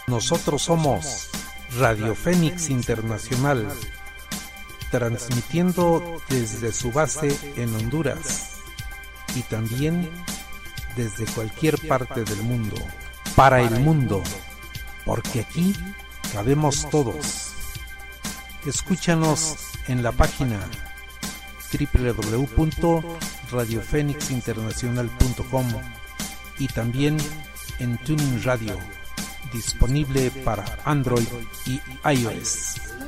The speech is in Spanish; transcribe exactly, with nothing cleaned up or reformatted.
Nosotros somos Radio Fénix Internacional, transmitiendo desde su base en Honduras y también desde cualquier parte del mundo, para el mundo, porque aquí cabemos todos. Escúchanos en la página doble u doble u doble u punto radio fénix internacional punto com y también en Tuning Radio, disponible para Android y iOS.